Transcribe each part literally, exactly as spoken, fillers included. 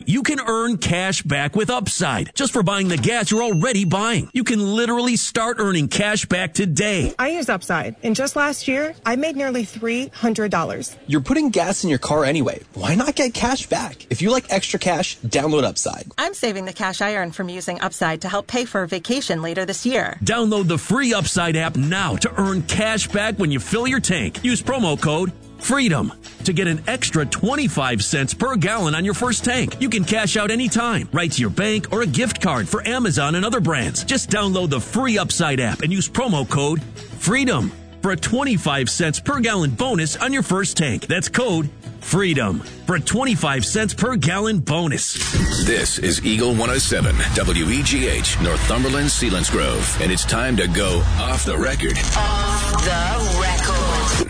you can earn cash back with Upside just for buying the gas you're already buying. You can literally start earning cash back today. I use Upside, and just last year, I made nearly three hundred dollars. You're putting gas in your car anyway. Why not get cash back? If you like extra cash, download Upside. I'm saving the cash I earn from using Upside to help pay for a vacation later this year. Download the free Upside app now to earn cash back when you fill your tank. Use promo code FREEDOM to get an extra twenty-five cents per gallon on your first tank. You can cash out anytime, right to your bank or a gift card for Amazon and other brands. Just download the free Upside app and use promo code FREEDOM for a twenty-five cents per gallon bonus on your first tank. That's code FREEDOM for a twenty-five cents per gallon bonus. This is Eagle one oh seven, W E G H, Northumberland, Selinsgrove. And it's time to go off the record. Off the record.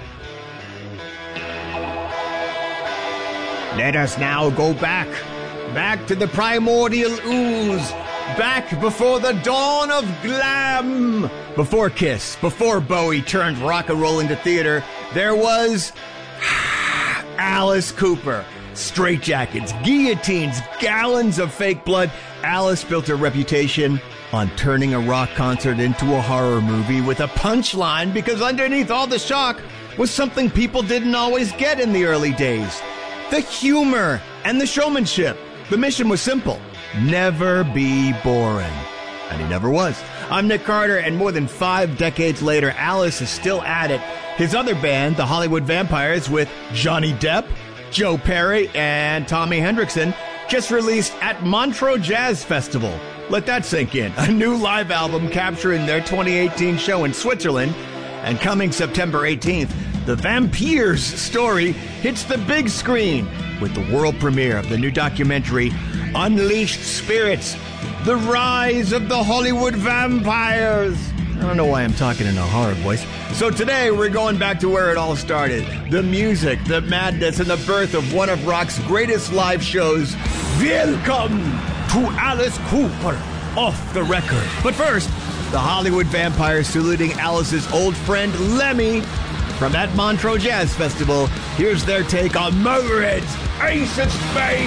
Let us now go back, back to the primordial ooze, back before the dawn of glam. Before Kiss, before Bowie turned rock and roll into theater, there was Alice Cooper. Straitjackets, guillotines, gallons of fake blood. Alice built her reputation on turning a rock concert into a horror movie with a punchline, because underneath all the shock was something people didn't always get in the early days. The humor and the showmanship. The mission was simple. Never be boring. And he never was. I'm Nick Carter, and more than five decades later, Alice is still at it. His other band, the Hollywood Vampires, with Johnny Depp, Joe Perry, and Tommy Hendrickson, just released at Montreux Jazz Festival. Let that sink in. A new live album capturing their twenty eighteen show in Switzerland. And coming September eighteenth, the Vampires story hits the big screen with the world premiere of the new documentary, Unleashed Spirits, The Rise of the Hollywood Vampires. I don't know why I'm talking in a horror voice. So today we're going back to where it all started. The music, the madness, and the birth of one of rock's greatest live shows. Welcome to Alice Cooper, Off the Record. But first, the Hollywood Vampires saluting Alice's old friend Lemmy. From that Montreux Jazz Festival, here's their take on Motorhead's Ace of Spades.